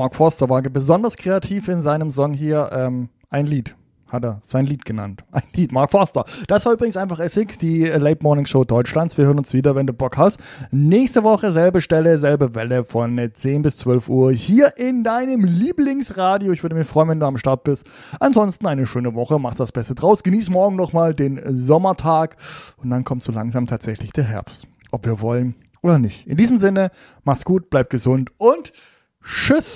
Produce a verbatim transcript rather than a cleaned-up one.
Mark Forster war besonders kreativ in seinem Song hier. Ähm, ein Lied hat er sein Lied genannt. Ein Lied, Mark Forster. Das war übrigens einfach Essig, die Late Morning Show Deutschlands. Wir hören uns wieder, wenn du Bock hast. Nächste Woche selbe Stelle, selbe Welle von zehn bis zwölf Uhr hier in deinem Lieblingsradio. Ich würde mich freuen, wenn du am Start bist. Ansonsten eine schöne Woche, mach das Beste draus. Genieß morgen nochmal den Sommertag und dann kommt so langsam tatsächlich der Herbst. Ob wir wollen oder nicht. In diesem Sinne, macht's gut, bleibt gesund und tschüss.